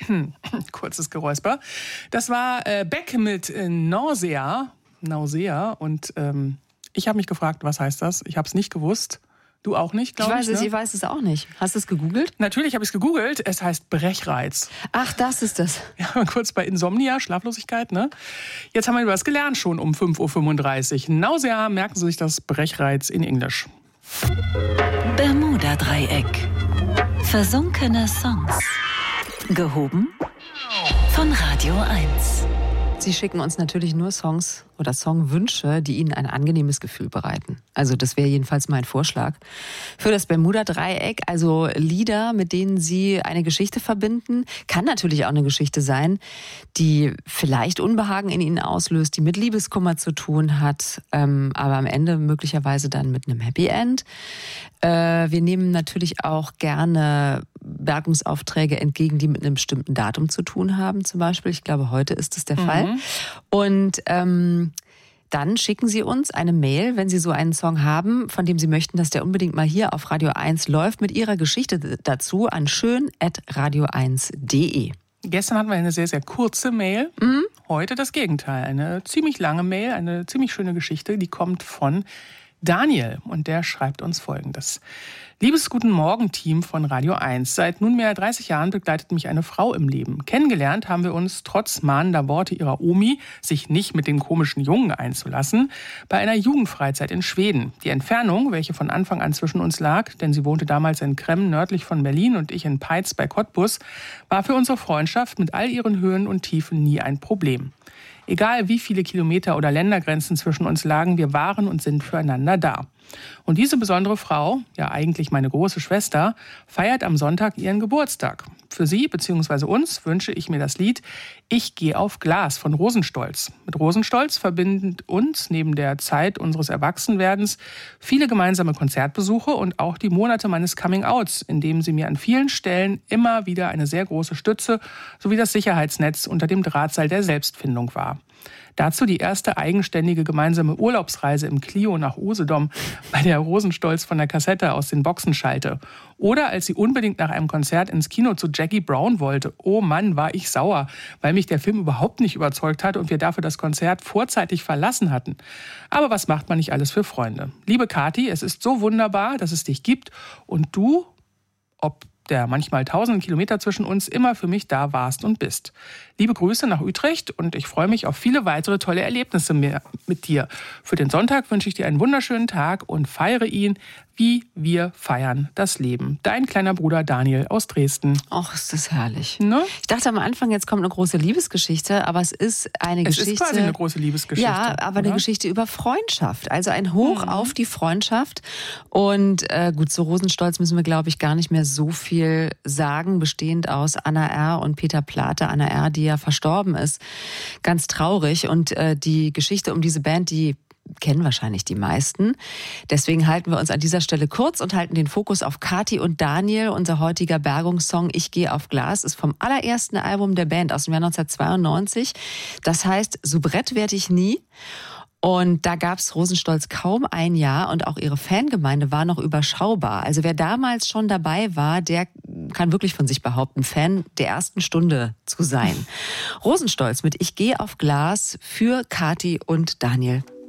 Kurzes Geräusper. Das war Beck mit Nausea. Und ich habe mich gefragt, was heißt das? Ich habe es nicht gewusst. Du auch nicht, glaube ich? Ich weiß es auch nicht. Hast du es gegoogelt? Natürlich habe ich es gegoogelt. Es heißt Brechreiz. Ach, das ist das. Ja, kurz bei Insomnia, Schlaflosigkeit, ne? Jetzt haben wir was gelernt schon um 5.35 Uhr. Nausea, merken Sie sich das Brechreiz in Englisch. Bermuda-Dreieck. Versunkene Songs. Gehoben von Radio 1. Sie schicken uns natürlich nur Songs oder Songwünsche, die Ihnen ein angenehmes Gefühl bereiten. Also das wäre jedenfalls mein Vorschlag für das Bermuda-Dreieck. Also Lieder, mit denen Sie eine Geschichte verbinden. Kann natürlich auch eine Geschichte sein, die vielleicht Unbehagen in Ihnen auslöst, die mit Liebeskummer zu tun hat, aber am Ende möglicherweise dann mit einem Happy End. Wir nehmen natürlich auch gerne Bergungsaufträge entgegen, die mit einem bestimmten Datum zu tun haben, zum Beispiel. Ich glaube, heute ist es der Fall. Und dann schicken Sie uns eine Mail, wenn Sie so einen Song haben, von dem Sie möchten, dass der unbedingt mal hier auf Radio 1 läuft, mit Ihrer Geschichte dazu an schön@radio1.de. Gestern hatten wir eine sehr, sehr kurze Mail. Heute das Gegenteil. Eine ziemlich lange Mail, eine ziemlich schöne Geschichte. Die kommt von Daniel und der schreibt uns Folgendes. Liebes Guten Morgen-Team von Radio 1. Seit nunmehr 30 Jahren begleitet mich eine Frau im Leben. Kennengelernt haben wir uns trotz mahnender Worte ihrer Omi, sich nicht mit dem komischen Jungen einzulassen, bei einer Jugendfreizeit in Schweden. Die Entfernung, welche von Anfang an zwischen uns lag, denn sie wohnte damals in Kremm nördlich von Berlin und ich in Peitz bei Cottbus, war für unsere Freundschaft mit all ihren Höhen und Tiefen nie ein Problem. Egal wie viele Kilometer oder Ländergrenzen zwischen uns lagen, wir waren und sind füreinander da. Und diese besondere Frau, ja eigentlich meine große Schwester, feiert am Sonntag ihren Geburtstag. Für sie bzw. uns wünsche ich mir das Lied Ich gehe auf Glas von Rosenstolz. Mit Rosenstolz verbindet uns neben der Zeit unseres Erwachsenwerdens viele gemeinsame Konzertbesuche und auch die Monate meines Coming-Outs, in dem sie mir an vielen Stellen immer wieder eine sehr große Stütze sowie das Sicherheitsnetz unter dem Drahtseil der Selbstfindung war. Dazu die erste eigenständige gemeinsame Urlaubsreise im Clio nach Usedom, bei der Rosenstolz von der Kassette aus den Boxen schallte. Oder als sie unbedingt nach einem Konzert ins Kino zu Jackie Brown wollte. Oh Mann, war ich sauer, weil mich der Film überhaupt nicht überzeugt hat und wir dafür das Konzert vorzeitig verlassen hatten. Aber was macht man nicht alles für Freunde? Liebe Kathi, es ist so wunderbar, dass es dich gibt und du, ob der manchmal 1000 Kilometer zwischen uns, immer für mich da warst und bist. Liebe Grüße nach Utrecht und ich freue mich auf viele weitere tolle Erlebnisse mit dir. Für den Sonntag wünsche ich dir einen wunderschönen Tag und feiere ihn, wie wir feiern das Leben. Dein kleiner Bruder Daniel aus Dresden. Ach, ist das herrlich. Ne? Ich dachte am Anfang, jetzt kommt eine große Liebesgeschichte, aber es ist eine Geschichte. Es ist quasi eine große Liebesgeschichte. Ja, aber oder? Eine Geschichte über Freundschaft. Also ein Hoch auf die Freundschaft. Und gut, zu Rosenstolz müssen wir, glaube ich, gar nicht mehr so viel sagen, bestehend aus Anna R. und Peter Plate. Anna R., die ja verstorben ist. Ganz traurig. Und die Geschichte um diese Band, die kennen wahrscheinlich die meisten. Deswegen halten wir uns an dieser Stelle kurz und halten den Fokus auf Kathi und Daniel. Unser heutiger Bergungssong Ich gehe auf Glas ist vom allerersten Album der Band aus dem Jahr 1992. Das heißt, Soubrette werd ich nie. Und da gab's Rosenstolz kaum ein Jahr und auch ihre Fangemeinde war noch überschaubar. Also wer damals schon dabei war, der kann wirklich von sich behaupten, Fan der ersten Stunde zu sein. Rosenstolz mit Ich gehe auf Glas für Kathi und Daniel.